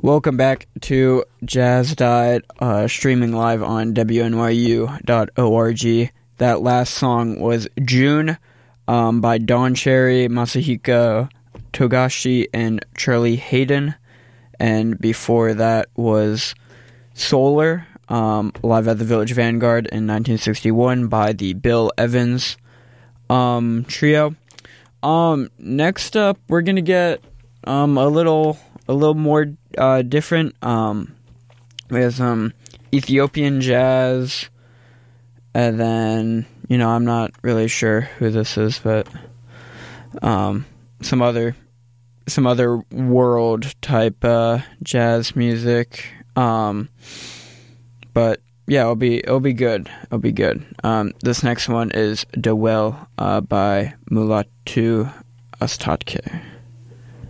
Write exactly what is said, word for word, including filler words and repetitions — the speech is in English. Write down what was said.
Welcome back to Jazz Diet, uh, streaming live on W N Y U dot org. That last song was June um, by Don Cherry, Masahiko Togashi, and Charlie Hayden. And before that was Solar, um, live at the Village Vanguard in nineteen sixty-one by the Bill Evans um, trio. Um, next up, we're going to get um, a little a little more uh, different. Um, we have some Ethiopian jazz, and then, you know, I'm not really sure who this is, but um, some other some other world type uh, jazz music. Um, but yeah, it'll be it'll be good. It'll be good. Um, this next one is Dewel uh, by Mulatu Astatke.